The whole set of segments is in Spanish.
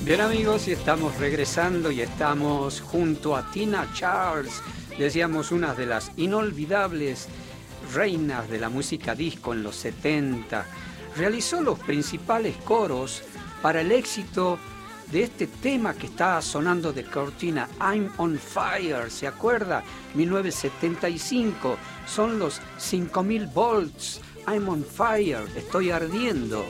Bien amigos, y estamos regresando y estamos junto a Tina Charles, decíamos una de las inolvidables reinas de la música disco en los 70. Realizó los principales coros para el éxito de este tema que está sonando de cortina, I'm on Fire, ¿se acuerda? 1975, son los 5000 volts, I'm on fire, estoy ardiendo.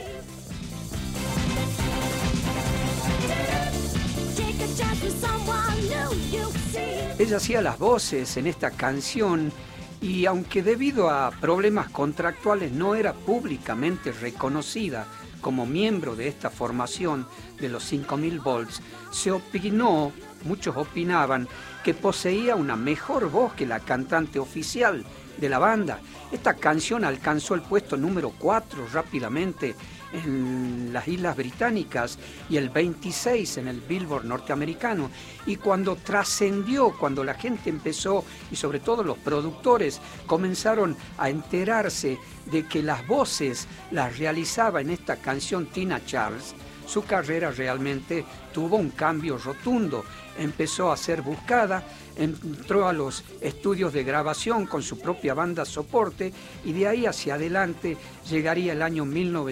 Ella hacía las voces en esta canción y aunque debido a problemas contractuales no era públicamente reconocida como miembro de esta formación de los 5000 volts, se opinó, muchos opinaban, que poseía una mejor voz que la cantante oficial de la banda. Esta canción alcanzó el puesto número 4 rápidamente en las Islas Británicas y el 26 en el Billboard norteamericano. Y cuando trascendió, cuando la gente empezó, y sobre todo los productores, comenzaron a enterarse de que las voces las realizaba en esta canción Tina Charles, su carrera realmente tuvo un cambio rotundo. Empezó a ser buscada, entró a los estudios de grabación con su propia banda soporte y de ahí hacia adelante llegaría el año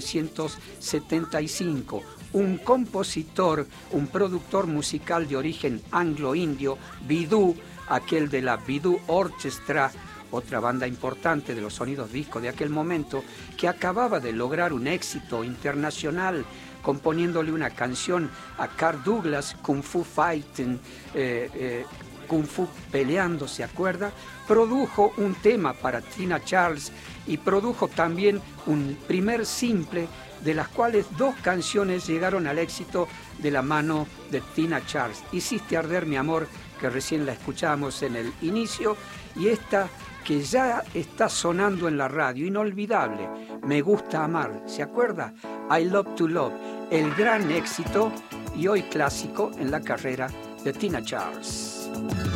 1975. Un compositor, un productor musical de origen anglo-indio, Bidú, aquel de la Bidú Orchestra, otra banda importante de los sonidos disco de aquel momento, que acababa de lograr un éxito internacional componiéndole una canción a Carl Douglas, Kung Fu Fighting, Kung Fu Peleando, ¿se acuerda? Produjo un tema para Tina Charles y produjo también un primer simple, de las cuales 2 canciones llegaron al éxito de la mano de Tina Charles. Hiciste arder mi amor, que recién la escuchábamos en el inicio, y esta que ya está sonando en la radio, inolvidable, Me gusta amar, ¿se acuerda? I Love to Love, el gran éxito y hoy clásico en la carrera de Tina Charles.